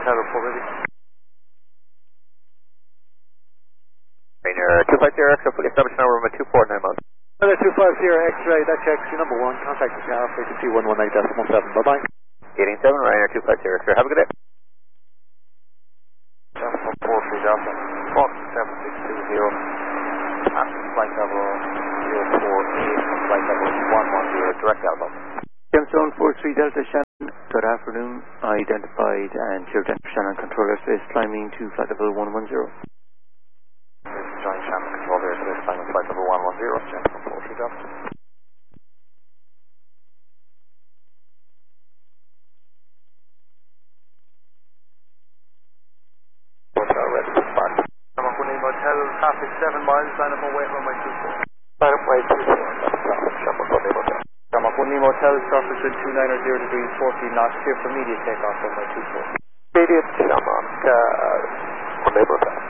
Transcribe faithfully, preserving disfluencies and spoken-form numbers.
Hotel report ready. Rainier two five zero, extra fully established now, room at two four nine miles. Weather two five zero, X-ray, that's X Q number one, contact the tower, frequency one one eight decimal seven, bye-bye. Gaining seven, Rainier two five zero, sir, have a good day. Decimal four three Delta, four seven six two zero, and flight level zero four eight, flight level one one zero, direct Alpha. Gemstone four three Delta Shannon, good afternoon. Identified and cleared enter Shannon control airspace, climbing to flight level one one zero. Join Shannon control airspace, climbing flight level one one zero, Gemstone four three Delta. Hotel ready to spark. Namakunimo Hotel, traffic seven miles, line up away from my two four. Line up way two four, that's traffic, Namakunimo Hotel. Namakunimo Hotel, surface wind two nine zero degrees, fourteen knots, clear for immediate takeoff from my two four. Immediate, Namak, uh, Kunimo Hotel.